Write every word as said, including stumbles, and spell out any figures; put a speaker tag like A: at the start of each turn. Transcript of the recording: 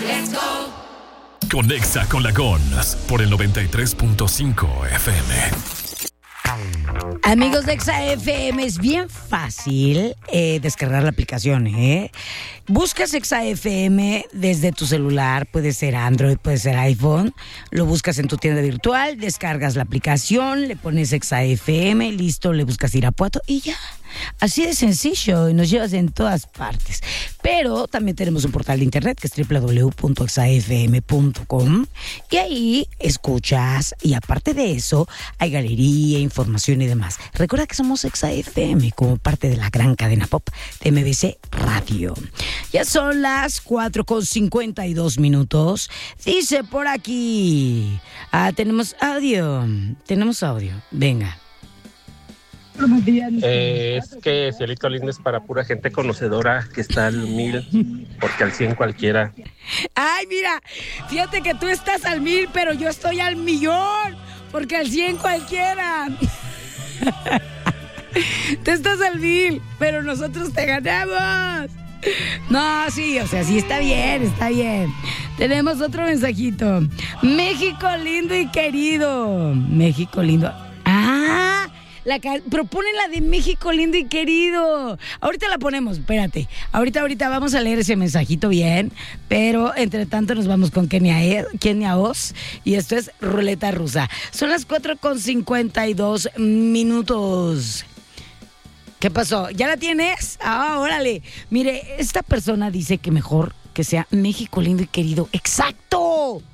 A: Conexa con la Gons por el noventa y tres punto cinco F M.
B: Amigos de Exa F M, es bien fácil eh, descargar la aplicación, ¿eh? Buscas Exa F M desde tu celular, puede ser Android, puede ser iPhone, lo buscas en tu tienda virtual, descargas la aplicación, le pones Exa F M, listo, le buscas Irapuato y ya. Así de sencillo, y nos llevas en todas partes. Pero también tenemos un portal de internet que es doble u doble u doble u punto exa f m punto com y ahí escuchas, y aparte de eso hay galería, información y demás. Recuerda que somos Exa F M como parte de la gran cadena pop de M B C Radio. Ya son las cuatro con cincuenta y dos minutos. Dice por aquí, ah, tenemos audio, tenemos audio, venga.
C: Eh, es que Cielito Lindo es para pura gente conocedora que está al mil, porque al cien cualquiera.
B: Ay, mira, fíjate que tú estás al mil, pero yo estoy al millón, porque al cien cualquiera. Tú estás al mil, pero nosotros te ganamos. No, sí, o sea, sí está bien, está bien. Tenemos otro mensajito. México lindo y querido. México lindo. Ah, La ca- proponen la de México lindo y querido. Ahorita la ponemos, espérate. Ahorita, ahorita vamos a leer ese mensajito bien. Pero entre tanto nos vamos con Kenia, eh, Kenia Oz. Y esto es Ruleta Rusa. Son las cuatro con cincuenta y dos minutos. ¿Qué pasó? ¿Ya la tienes? Ah, órale. Mire, esta persona dice que mejor que sea México lindo y querido. ¡Exacto!